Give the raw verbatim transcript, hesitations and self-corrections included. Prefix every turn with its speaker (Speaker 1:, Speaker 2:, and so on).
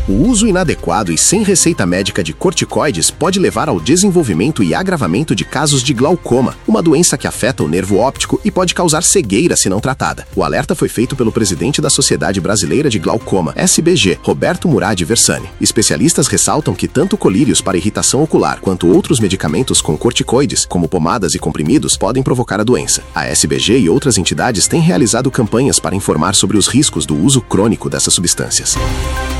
Speaker 1: O uso inadequado e sem receita médica de corticoides pode levar ao desenvolvimento e agravamento de casos de glaucoma, uma doença que afeta o nervo óptico e pode causar cegueira se não tratada. O alerta foi feito pelo presidente da Sociedade Brasileira de Glaucoma, S B G, Roberto Murad Versani. Especialistas ressaltam que tanto colírios para irritação ocular quanto outros medicamentos com corticoides, como pomadas e comprimidos, podem provocar a doença. A S B G e outras entidades têm realizado campanhas para informar sobre os riscos do uso crônico dessas substâncias.